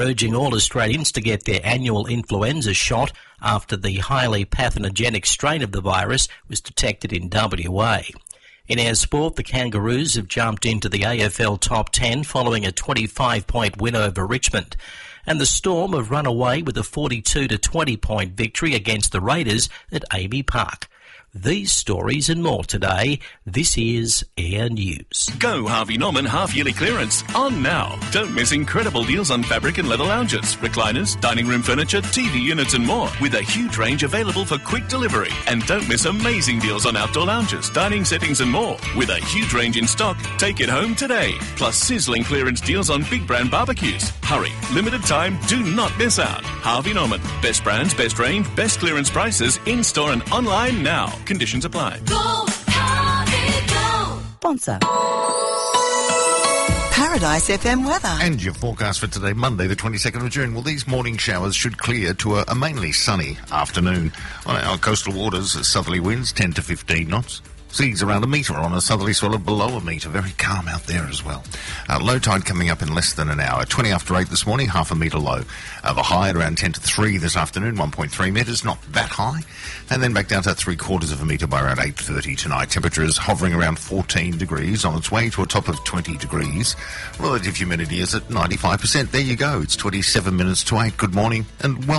urging all Australians to get their annual influenza shot after the highly pathogenic strain of the virus was detected in WA. In our sport, the Kangaroos have jumped into the AFL top 10 following a 25-point win over Richmond. And the Storm have run away with a 42-20-point victory against the Raiders at AAMI Park. These stories and more today. This is Air News. Go Harvey Norman half-yearly clearance on now. Don't miss incredible deals on fabric and leather lounges, recliners, dining room furniture, TV units and more, with a huge range available for quick delivery. And don't miss amazing deals on outdoor lounges, dining settings and more, with a huge range in stock. Take it home today. Plus sizzling clearance deals on big brand barbecues. Hurry, limited time, do not miss out. Harvey Norman, best brands, best range, best clearance prices, in-store and online now. Conditions apply. Go, Harvey, go! Sponsor. Paradise FM weather. And your forecast for today, Monday the 22nd of June. Well, these morning showers should clear to a mainly sunny afternoon. On our coastal waters, southerly winds 10 to 15 knots. Seas around a metre on a southerly swell of below a metre. Very calm out there as well. Low tide coming up in less than an hour. 20 after 8 this morning, half a metre low. The high at around 10 to 3 this afternoon, 1.3 metres, not that high. And then back down to 3/4 of a metre by around 8:30 tonight. Temperatures hovering around 14 degrees, on its way to a top of 20 degrees. Relative humidity is at 95%. There you go. It's 27 minutes to 8. Good morning and welcome.